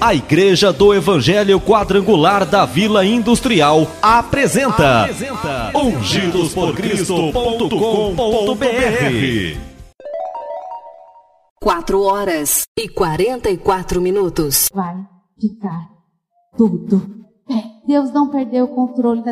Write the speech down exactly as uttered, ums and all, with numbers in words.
A Igreja do Evangelho Quadrangular da Vila Industrial apresenta, apresenta ungidos por cristo ponto com ponto b r. Quatro horas e quarenta e quatro minutos. Vai ficar tudo bem. Deus não perdeu o controle da